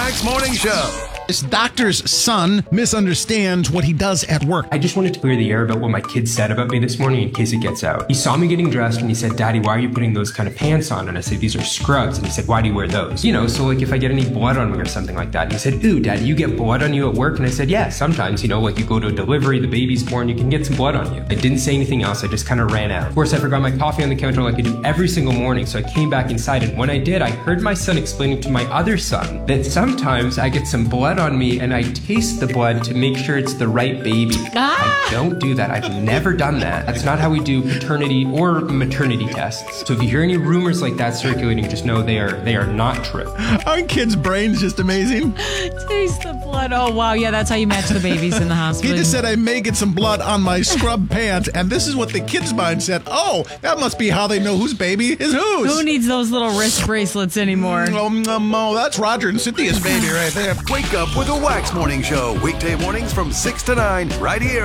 Wax Morning Show. This doctor's son misunderstands what he does at work. I just wanted to clear the air about what my kid said about me this morning in case it gets out. He saw me getting dressed and he said, "Daddy, why are you putting those kind of pants on?" And I said, "These are scrubs." And he said, "Why do you wear those?" You know, so like if I get any blood on me or something like that. And he said, "Ooh, Daddy, you get blood on you at work?" And I said, "Yeah, sometimes, you know, like you go to a delivery, the baby's born, you can get some blood on you." I didn't say anything else, I just kind of ran out. Of course, I forgot my coffee on the counter like I do every single morning, so I came back inside, and when I did, I heard my son explaining to my other son that sometimes I get some blood on me and I taste the blood to make sure it's the right baby. I don't do that. I've never done that. That's not how we do paternity or maternity tests. So if you hear any rumors like that circulating, just know they are not true. Aren't kids' brains just amazing? Taste the blood. Oh, wow. Yeah, that's how you match the babies in the hospital. He just said, "I may get some blood on my scrub pants," and this is what the kid's mind said. Oh, that must be how they know whose baby is whose. Who needs those little wrist bracelets anymore? Oh, that's Roger and Cynthia's baby right there. Wake up with a Wax Morning Show. Weekday mornings from 6 to 9, right here